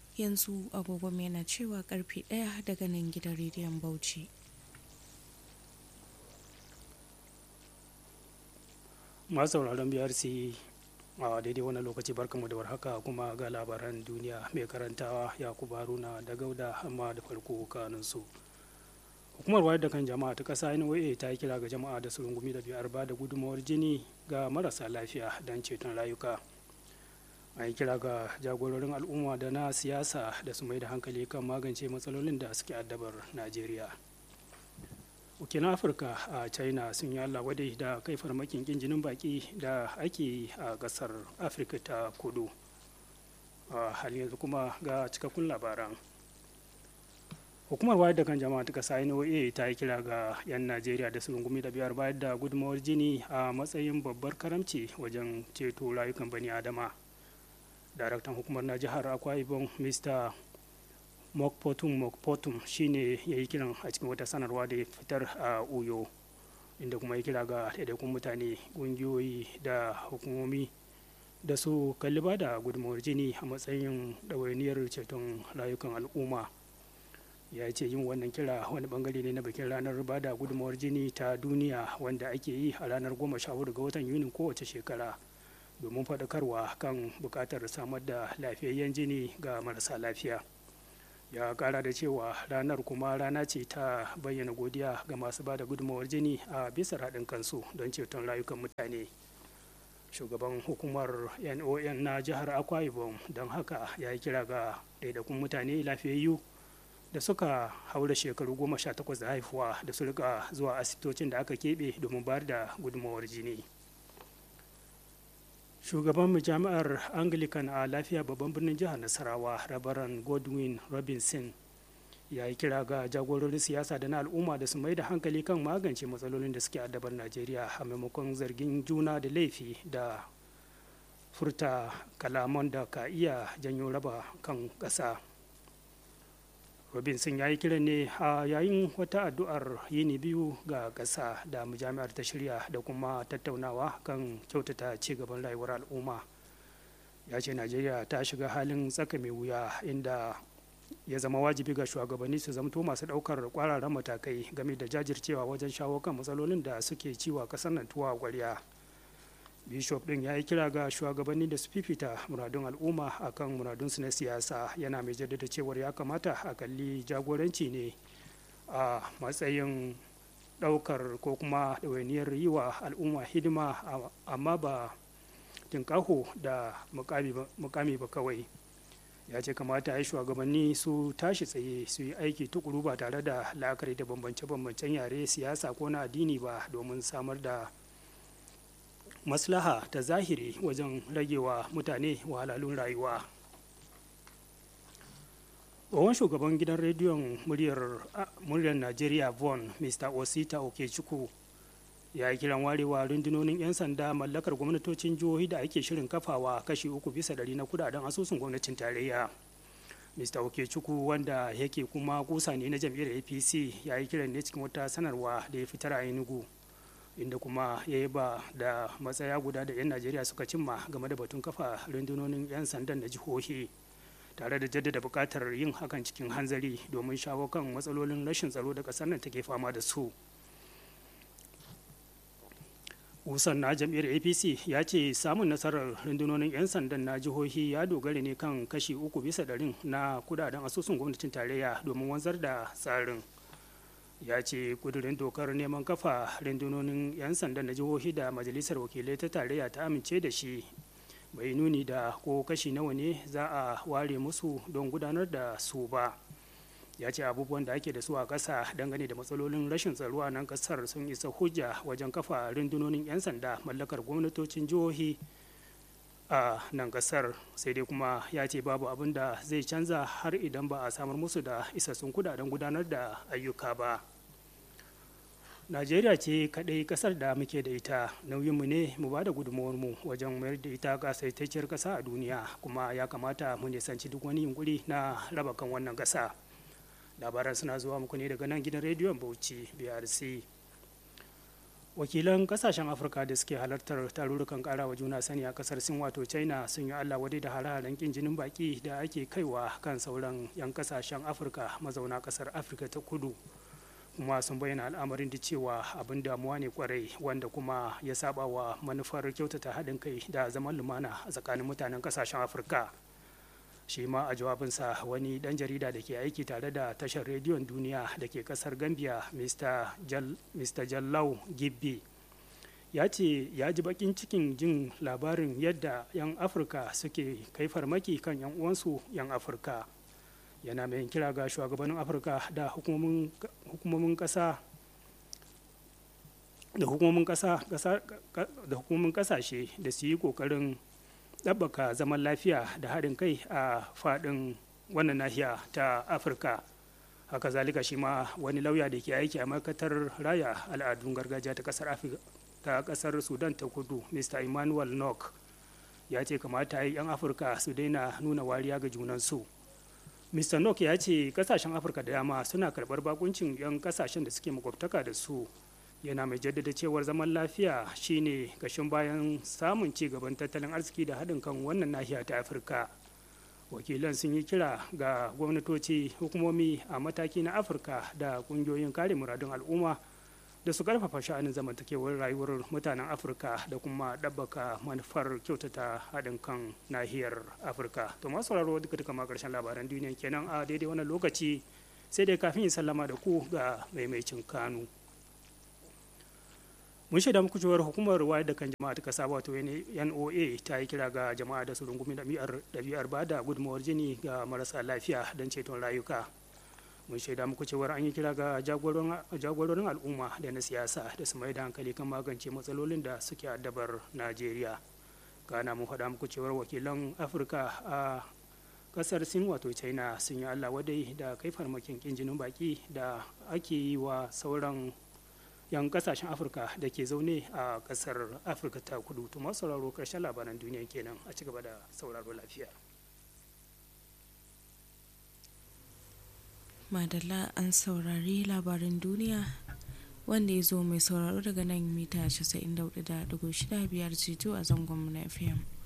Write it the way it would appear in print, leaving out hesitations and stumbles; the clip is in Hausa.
yanzu agogon yana cewa karfe 1 daga nan gidan rediyon Bauchi. Masu sauraron BRC a daidai wannan lokaci barkanmu da warhaka kuma ga labaran duniya mai karantawa Yakubu Haruna da Gauda amma da farko kanunsu. Hukumar wayar da kan jama'a ta ƙasa NOA ta yi kira ga jama'a da su rungumi da biyar ba da gudunmawar jini ga marasa lafiya don ceton rayuka. A yi kira ga jagororin al'umma da na siyasa da su mai da hankali kan magance matsalolin da suke addabar Najeriya. Wakilan Afirka a China sun yi Allah wadai da kai farmakin jinin baki da ake yi a ƙasar Afirka ta kudu. A halin yanzu kuma ga cikakkun labaran. Hukumar wayar da kan jama'a ta ƙasa NOA ta yi kira ga 'yan Najeriya da su rungumi da biyar bayar da gudunmawar jini a matsayin babbar karamci wajen ceto rayukan bani Adama. Daraktan hukumar na jihar Akwa Ibom Mr. Mokpotum shine ya yi kiran a cikin wata sanarwa da ya fitar a Uyo, inda kuma ya kira ga ɗaiɗaikun mutane, ƙungiyoyi da hukumomi da su kalli ba da gudunmawar jini a matsayin ɗawainiyar ceton rayukan al'umma. Ya ce yin wannan kira wani bangare ne na bikin ranar ba da gudunmawar jini ta duniya wanda ake yi a ranar 14 ga watan Yunin kowace shekara domin faɗakarwa kan buƙatar samar da lafiyayyen jini ga marasa lafiya. Ya ƙara da cewa ranar kuma rana ce ta bayyana godiya ga masu ba da gudunmawar jini a bisa haɗin kansu don ceton rayukan mutane. Shugaban hukumar NON na jihar Akwa Ibom don haka ya yi kira ga ɗaiɗaikun mutane lafiyayyu da suka haura shekaru 18 da haihuwa da su rika zuwa asibitocin da aka keɓe domin bayar da gudunmawar jini. Shugaban jami'ar Anglican a lafiya babban birnin jihar Nasarawa, Rabaran Godwin Robinson, ya yi kira ga jagororin siyasa da na al'umma da su mai da hankali kan magance matsalolin da suke addabar Najeriya a maimakon zargin juna da laifi da furta kalaman da ka iya janyo raba kan ƙasa. Robinson ya yi kiran ne a yayin wata addu'ar yini biyu ga ƙasa da jami'ar ta shirya da kuma tattaunawa kan kyautata ci gaban rayuwar al'umma. Ya ce Najeriya ta shiga halin tsaka mai wuya inda ya zama wajibi ga shugabanni su zamto masu ɗaukar ƙwararren matakai game da jajircewa wajen shawo kan matsalolin da suke ciwa ƙasar nan tuwa ƙwarya. Bishop ɗin ya yi kira ga shugabanni da su fifita muradun al'umma akan muradunsu na siyasa, yana mai jaddada cewar ya kamata a kalli jagoranci ne a matsayin ɗaukar ko kuma ɗawainiyar yi wa al'umma hidima amma ba tinkaho da mukami ba kawai. Ya ce kamata ya shugabanni su tashi tsaye su yi aiki tukuru ba tare da la'akari da bambance-bambancen yare, siyasa ko na addini ba domin samar da maslaha ta zahiri wajen ragewa mutane wahalhalun rayuwa. Tsohon shugaban gidan rediyon muryar Najeriya Von Mr. Osita Okechukwu ya yi kiran warewa rundunonin 'yan sanda mallakar gwamnatocin jihohi da ake shirin kafawa kashi 3% na kudaden asusun gwamnatin tarayya. Mr. Okechukwu wanda yake kuma kusa ne na jam'iyyar APC ya yi kiran ne cikin wata sanarwa da ya fitar a Enugu, inda kuma ya yi ba da matsaya guda da 'yan Najeriya suka cimma game da batun kafa rundunonin 'yan sandan na jihohi, tare da jaddada buƙatar yin hakan cikin hanzari domin shawo kan matsalolin rashin tsaro da ƙasar nan take fama da su. Usan na jam'iyyar APC ya ce samun nasarar rundunonin 'yan sandan na jihohi ya dogara ne kan kashi 3% na kudaden asusun gwamnatin tarayya domin wanzar da tsarin. Ya ce kudurin dokar neman kafa rundunonin 'yan sandan na jihohi da majalisar wakilai ta tarayya ta amince da shi bai nuni da ko kashi nawa ne za a ware musu don gudanar da su ba. Ya ce abubuwan da ake da su a ƙasa dangane da matsalolin rashin tsaro a nan ƙasar sun isa hujja wajen kafa rundunonin 'yan sanda mallakar gwamnatocin jihohi a nan ƙasar, sai dai kuma ya ce babu abin da zai canza har idan ba a samar musu da isassun kudaden gudanar da ayyuka ba. Najeriya ce kaɗai ƙasar da muke da ita, nauyinmu ne mu ba da gudunmawarmu wajen mayar da ita ƙasaitacciyar ƙasa a duniya, kuma ya kamata mu nisanci duk wani yunkuri na raba kan wannan ƙasa. Labaran suna zuwa muku ne daga nan gidan rediyon Bauchi BRC. wakilan kasashen afirka da suke halartar tarurrukan karawa juna sani a kasar sin wato china sun yi allah wadai da hare-haren kin jinin baki da ake kaiwa kan sauran 'yan kasashen afirka mazauna kasar afirka ta kudu, kuma sun bayyana al'amarin da cewa abin damuwa ne kwarai wanda kuma ya saba wa manufar kyautata haɗin kai da zaman lumana a tsakanin mutanen kasashen afirka. Shi ma a jawabinsa wani dan jarida da ke aiki tare da tashar rediyon duniya da ke kasar gambia mr jallau gibbi ya ce ya ji bakin cikin jin labarin yadda 'yan afirka suke kai farmaki kan 'yan uwansu 'yan afirka. Yana mai kira ga shugabannin afirka da hukumomin kasashe da su yi kokarin ɗabbaka zaman lafiya da haɗin kai a faɗin wannan nahiya ta afirka. Haka zalika shi ma wani lauya da ke aiki a ma'aikatar raya al'adun gargajiya ta ƙasar sudan ta kudu mr emmanuel nok ya ce kamata yi 'yan afirka su daina nuna wariya ga junansu. mr nok ya ce kasashen afirka da dama suna karɓar bakuncin 'yan kasashen da suke makwabtaka da su, yana mai jaddada cewar zaman lafiya shine gashin bayan samun ci gaban tattalin arziki da haɗin kan wannan nahiya ta afirka. Wakilan sun yi kira ga gwamnatoci, hukumomi a mataki na afirka da ƙungiyoyin kare muradun al'umma da su karfafa sha'anin zamantakewar rayuwar mutanen afirka da kuma ɗabbaka manufar kyautata haɗin kan nahiyar afirka. To masu sauraro duka ma ƙarshen labaran duniya kenan a daidai wannan lokaci, sai dai kafin in sallama da ku ga maimaicin kanu. Mun shaida muku cewar hukumar wayar da kan jama'a ta kasa wato NOA ta yi kira ga jama'a da su rungumi ɗabi'ar ba da gudunmawar jini ga marasa lafiya don ceton rayuka. Mun shaida muku cewar an yi kira ga jagororin al'umma da na siyasa da su mai da hankali kan magance matsalolin da suke addabar Najeriya. Kana mun faɗa muku cewar wakilan Afirka a kasar Sin wato China sun yi Allah wadai da kai farmakin kin jinin baki da ake yi wa sauran 'yan kasashen afirka da ke zaune a kasar afirka ta kudu. To masu sauraro karshen labaran duniya kenan, a ci gaba da sauraro lafiya. Madalla an saurari labaran duniya wanda ya zo mai sauraro daga nan mita 94.65 a zangon na FM.